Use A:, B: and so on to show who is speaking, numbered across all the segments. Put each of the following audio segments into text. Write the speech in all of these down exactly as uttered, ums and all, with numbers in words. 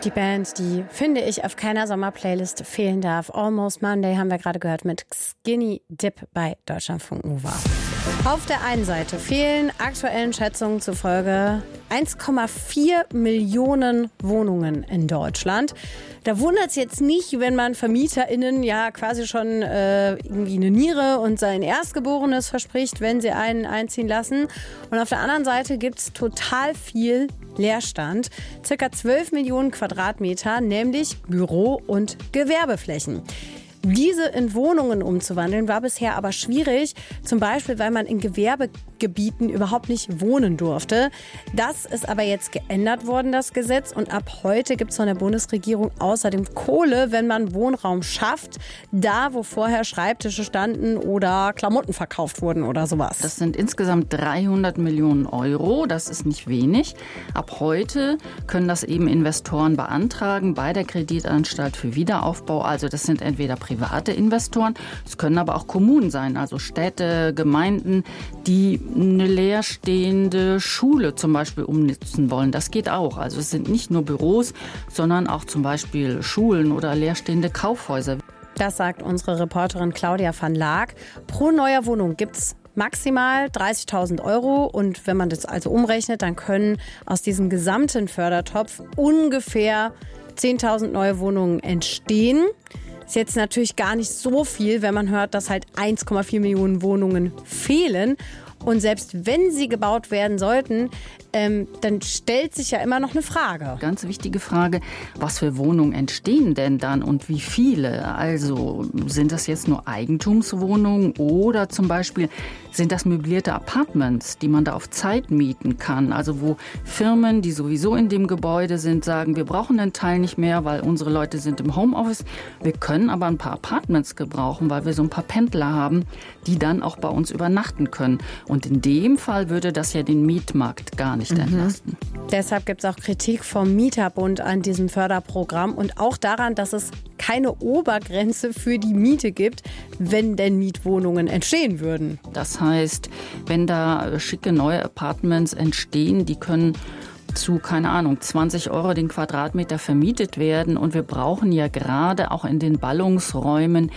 A: Die Band, die, finde ich, auf keiner Sommerplaylist fehlen darf. Almost Monday haben wir gerade gehört mit Skinny Dip bei Deutschlandfunk Nova. Auf der einen Seite fehlen aktuellen Schätzungen zufolge eins Komma vier Millionen Wohnungen in Deutschland. Da wundert es jetzt nicht, wenn man VermieterInnen ja quasi schon äh, irgendwie eine Niere und sein Erstgeborenes verspricht, wenn sie einen einziehen lassen. Und auf der anderen Seite gibt es total viel Leerstand. Circa zwölf Millionen Quadratmeter, nämlich Büro- und Gewerbeflächen. Diese in Wohnungen umzuwandeln, war bisher aber schwierig. Zum Beispiel, weil man in Gewerbegebieten überhaupt nicht wohnen durfte. Das ist aber jetzt geändert worden, das Gesetz. Und ab heute gibt es von der Bundesregierung außerdem Kohle, wenn man Wohnraum schafft. Da, wo vorher Schreibtische standen oder Klamotten verkauft wurden oder sowas.
B: Das sind insgesamt dreihundert Millionen Euro. Das ist nicht wenig. Ab heute können das eben Investoren beantragen bei der Kreditanstalt für Wiederaufbau. Also das sind entweder private Investoren. Es können aber auch Kommunen sein, also Städte, Gemeinden, die eine leerstehende Schule zum Beispiel umnutzen wollen. Das geht auch. Also es sind nicht nur Büros, sondern auch zum Beispiel Schulen oder leerstehende Kaufhäuser.
A: Das sagt unsere Reporterin Claudia van Laak. Pro neuer Wohnung gibt es maximal dreißigtausend Euro. Und wenn man das also umrechnet, dann können aus diesem gesamten Fördertopf ungefähr zehntausend neue Wohnungen entstehen. Ist jetzt natürlich gar nicht so viel, wenn man hört, dass halt eins Komma vier Millionen Wohnungen fehlen. Und selbst wenn sie gebaut werden sollten, ähm, dann stellt sich ja immer noch eine Frage.
B: Ganz wichtige Frage, was für Wohnungen entstehen denn dann und wie viele? Also sind das jetzt nur Eigentumswohnungen oder zum Beispiel sind das möblierte Apartments, die man da auf Zeit mieten kann? Also wo Firmen, die sowieso in dem Gebäude sind, sagen, wir brauchen den Teil nicht mehr, weil unsere Leute sind im Homeoffice. Wir können aber ein paar Apartments gebrauchen, weil wir so ein paar Pendler haben, die dann auch bei uns übernachten können. Und in dem Fall würde das ja den Mietmarkt gar nicht entlasten.
A: Mhm. Deshalb gibt es auch Kritik vom Mieterbund an diesem Förderprogramm und auch daran, dass es keine Obergrenze für die Miete gibt, wenn denn Mietwohnungen entstehen würden.
B: Das heißt, wenn da schicke neue Apartments entstehen, die können zu, keine Ahnung, zwanzig Euro den Quadratmeter vermietet werden. Und wir brauchen ja gerade auch in den Ballungsräumen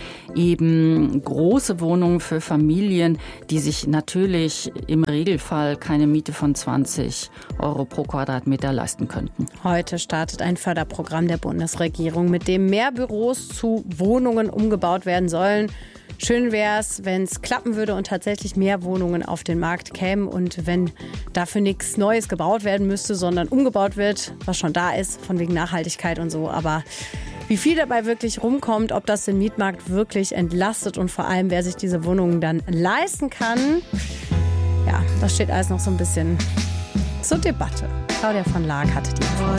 B: eben große Wohnungen für Familien, die sich natürlich im Regelfall keine Miete von zwanzig Euro pro Quadratmeter leisten könnten.
A: Heute startet ein Förderprogramm der Bundesregierung, mit dem mehr Büros zu Wohnungen umgebaut werden sollen. Schön wäre es, wenn es klappen würde und tatsächlich mehr Wohnungen auf den Markt kämen und wenn dafür nichts Neues gebaut werden müsste, sondern umgebaut wird, was schon da ist, von wegen Nachhaltigkeit und so. Aber wie viel dabei wirklich rumkommt, ob das den Mietmarkt wirklich entlastet und vor allem, wer sich diese Wohnungen dann leisten kann, ja, das steht alles noch so ein bisschen zur Debatte. Claudia van Laak hatte die Antwort.